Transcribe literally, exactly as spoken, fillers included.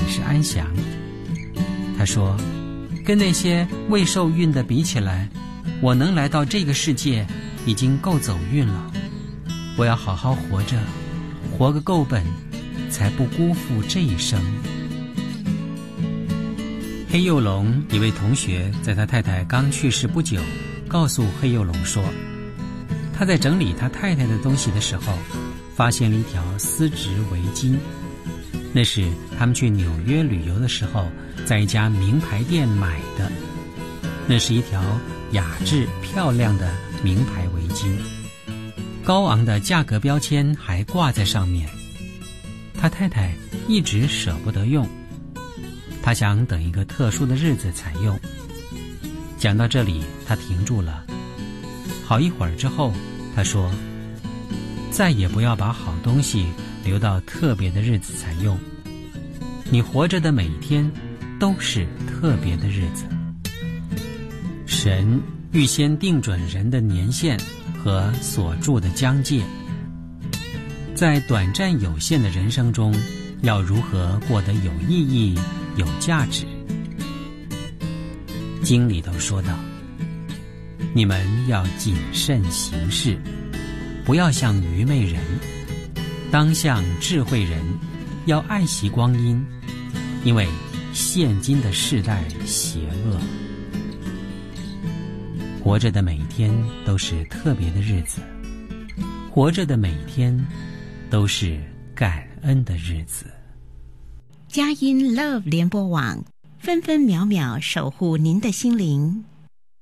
是安详。他说，跟那些未受孕的比起来，我能来到这个世界已经够走运了。我要好好活着，活个够本，才不辜负这一生。黑幼龙一位同学在他太太刚去世不久，告诉黑幼龙说，他在整理他太太的东西的时候，发现了一条丝质围巾。那是他们去纽约旅游的时候，在一家名牌店买的。那是一条雅致漂亮的名牌围巾，高昂的价格标签还挂在上面。他太太一直舍不得用，他想等一个特殊的日子才用。讲到这里，他停住了。好一会儿之后，他说，再也不要把好东西留到特别的日子才用。你活着的每一天都是特别的日子。神预先定准人的年限和所住的疆界，在短暂有限的人生中，要如何过得有意义、有价值？经里头说道，你们要谨慎行事，不要像愚昧人，当像智慧人，要爱惜光阴，因为现今的世代邪恶。活着的每一天都是特别的日子，活着的每一天都是感恩的日子。 佳音 Love 联播网，分分秒秒守护您的心灵。